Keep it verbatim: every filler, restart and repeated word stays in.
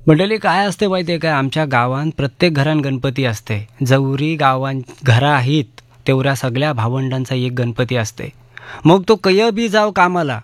मंडळी काय असते माहिती आहे काय, आमच्या गावात प्रत्येक घरात गणपती असते. जवरी गावां घरं आहेत तेवढ्या सगळ्या भावंडांचा एक गणपती असते. मग तो कय बी जाव कामाला